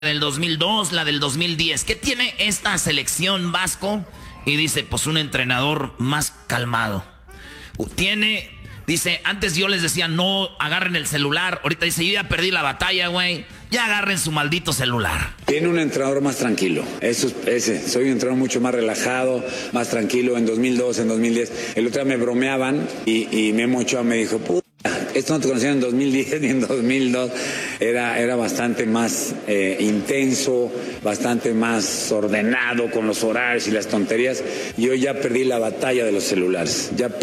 Del 2002, la del 2010. ¿Qué tiene esta selección Vasco? Y dice, pues un entrenador más calmado. Dice, antes yo les decía, no agarren el celular. Ahorita dice, yo ya perdí la batalla, güey. Ya agarren su maldito celular. Tiene un entrenador más tranquilo. Soy un entrenador mucho más relajado, más tranquilo. En 2002, en 2010. El otro día me bromeaban y Memo Ochoa me dijo, puta, esto no te conocían en 2010 ni en 2002. Era bastante más intenso, bastante más ordenado con los horarios y las tonterías. Yo ya perdí la batalla de los celulares. Ya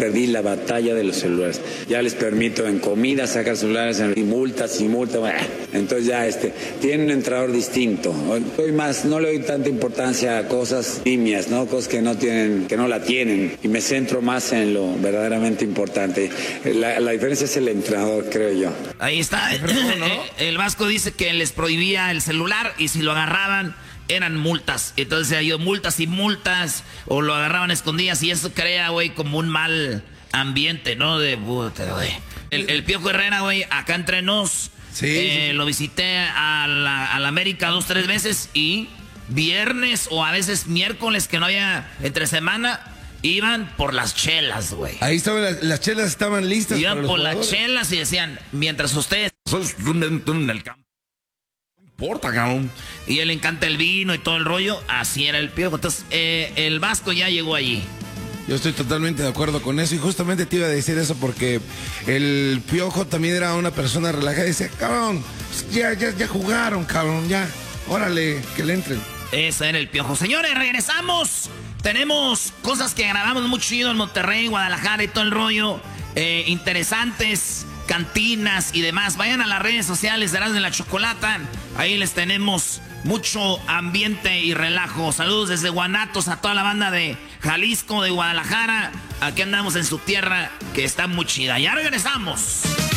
les permito en comida sacar celulares y multas. Bueno, entonces ya tiene un entrenador distinto. No le doy tanta importancia a cosas nimias, ¿no? Cosas que no la tienen. Y me centro más en lo verdaderamente importante. La diferencia es el entrenador, creo yo. Ahí está. El Vasco dice que les prohibía el celular y si lo agarraban eran multas. Entonces hay multas y multas o lo agarraban escondidas y eso crea, güey, como un mal ambiente, ¿no? De puta, güey. El Piojo Herrera, güey, acá entre nos, sí. Lo visité a la América 2-3 veces y viernes o a veces miércoles que no había entre semana, iban por las chelas, güey. Ahí estaban, las chelas estaban listas. Iban por las chelas y decían, mientras ustedes en el campo, no importa, cabrón. Y él le encanta el vino y todo el rollo, así era el Piojo. Entonces, el Vasco ya llegó allí. Yo estoy totalmente de acuerdo con eso y justamente te iba a decir eso porque el Piojo también era una persona relajada y decía, cabrón, ya jugaron, cabrón, ya, órale, que le entren. Ese era el Piojo. Señores, regresamos. Tenemos cosas que grabamos muy chido en Monterrey, Guadalajara y todo el rollo. Interesantes, cantinas y demás. Vayan a las redes sociales de Erasmo y la Chocolata. Ahí les tenemos mucho ambiente y relajo. Saludos desde Guanatos a toda la banda de Jalisco, de Guadalajara. Aquí andamos en su tierra que está muy chida. Ya regresamos.